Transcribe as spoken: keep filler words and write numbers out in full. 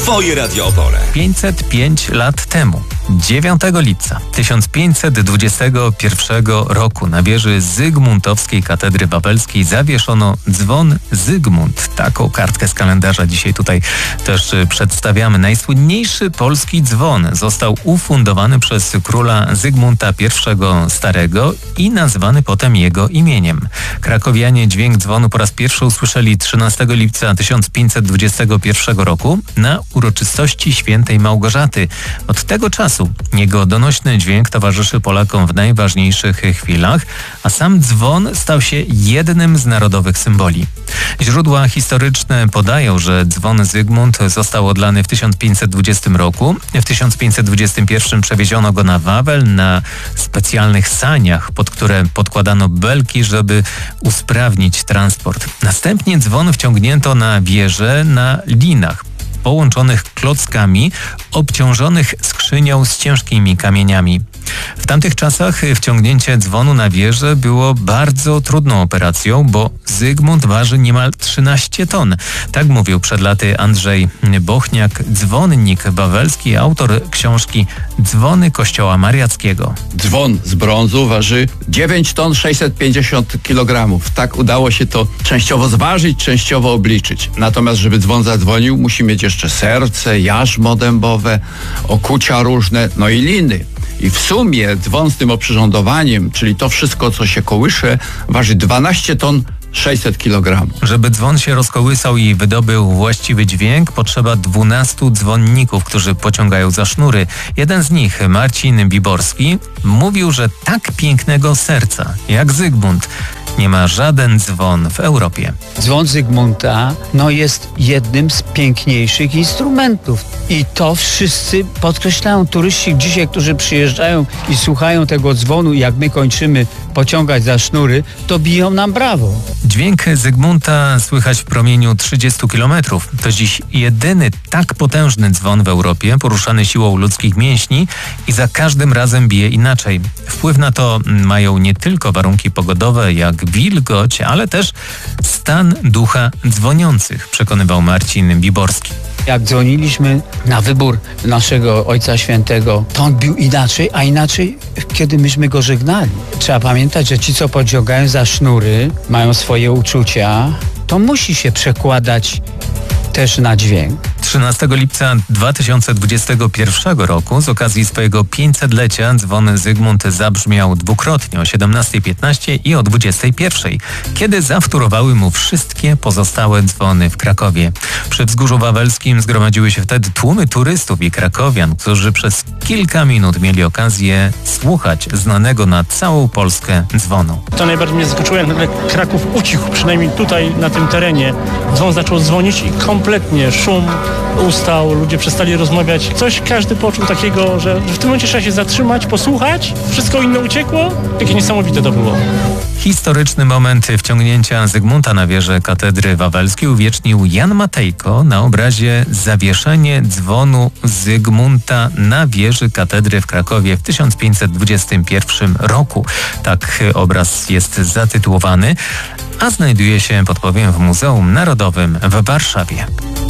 Twoje Radio Opole. pięćset pięć lat temu, dziewiątego lipca tysiąc pięćset dwudziestego pierwszego roku na wieży Zygmuntowskiej Katedry Wawelskiej zawieszono dzwon Zygmunt. Taką kartkę z kalendarza dzisiaj tutaj też przedstawiamy. Najsłynniejszy polski dzwon został ufundowany przez króla Zygmunta pierwszego Starego i nazwany potem jego imieniem. Krakowianie dźwięk dzwonu po raz pierwszy usłyszeli trzynastego lipca tysiąc pięćset dwudziestego pierwszego roku na uroczystości świętej Małgorzaty. Od tego czasu jego donośny dźwięk towarzyszy Polakom w najważniejszych chwilach, a sam dzwon stał się jednym z narodowych symboli. Źródła historyczne podają, że dzwon Zygmunt został odlany w tysiąc pięćset dwudziestym roku. W tysiąc pięćset dwudziestym pierwszym przewieziono go na Wawel na specjalnych saniach, pod które podkładano belki, żeby usprawnić transport. Następnie dzwon wciągnięto na wieżę na linach połączonych klockami, obciążonych skrzynią z ciężkimi kamieniami. W tamtych czasach wciągnięcie dzwonu na wieżę było bardzo trudną operacją, bo Zygmunt waży niemal trzynaście ton. Tak mówił przed laty Andrzej Bochniak, dzwonnik wawelski, autor książki Dzwony Kościoła Mariackiego. Dzwon z brązu waży dziewięć ton sześćset pięćdziesiąt kilogramów. Tak udało się to częściowo zważyć, częściowo obliczyć. Natomiast żeby dzwon zadzwonił, musi mieć jeszcze serce, jarzmo dębowe, okucia różne, no i liny. I w sumie dzwon z tym oprzyrządowaniem, czyli to wszystko, co się kołysze, waży dwanaście ton sześćset kilogramów. Żeby dzwon się rozkołysał i wydobył właściwy dźwięk, potrzeba dwunastu dzwonników, którzy pociągają za sznury. Jeden z nich, Marcin Biborski, mówił, że tak pięknego serca jak Zygmunt nie ma żaden dzwon w Europie. Dzwon Zygmunta no, jest jednym z piękniejszych instrumentów. I to wszyscy podkreślają. Turyści dzisiaj, którzy przyjeżdżają i słuchają tego dzwonu, jak my kończymy pociągać za sznury, to biją nam brawo. Dźwięk Zygmunta słychać w promieniu trzydziestu kilometrów. To dziś jedyny tak potężny dzwon w Europie, poruszany siłą ludzkich mięśni i za każdym razem bije inaczej. Wpływ na to mają nie tylko warunki pogodowe, jak wilgoć, ale też stan ducha dzwoniących, przekonywał Marcin Biborski. Jak dzwoniliśmy na wybór naszego Ojca Świętego, to on bił inaczej, a inaczej, kiedy myśmy go żegnali. Trzeba pamiętać, że ci, co pociągają za sznury, mają swoje uczucia, to musi się przekładać też na dźwięk. trzynastego lipca dwa tysiące dwudziestego pierwszego roku z okazji swojego pięćsetlecia dzwon Zygmunt zabrzmiał dwukrotnie o siedemnastej piętnaście i o dwudziestej pierwszej, kiedy zawtórowały mu wszystkie pozostałe dzwony w Krakowie. Przy Wzgórzu Wawelskim zgromadziły się wtedy tłumy turystów i krakowian, którzy przez kilka minut mieli okazję słuchać znanego na całą Polskę dzwonu. To najbardziej mnie zaskoczyło, jak nagle Kraków ucichł, przynajmniej tutaj na tym terenie. Dzwon zaczął dzwonić i kompletnie szum ustał, ludzie przestali rozmawiać. Coś każdy poczuł takiego, że, że w tym momencie trzeba się zatrzymać, posłuchać, wszystko inne uciekło. Jakie niesamowite to było. Historyczny moment wciągnięcia Zygmunta na wieżę Katedry Wawelskiej uwiecznił Jan Matejko na obrazie Zawieszenie dzwonu Zygmunta na wieży Katedry w Krakowie w tysiąc pięćset dwudziestym pierwszym roku. Tak obraz jest zatytułowany, a znajduje się, podpowiem, w Muzeum Narodowym w Warszawie.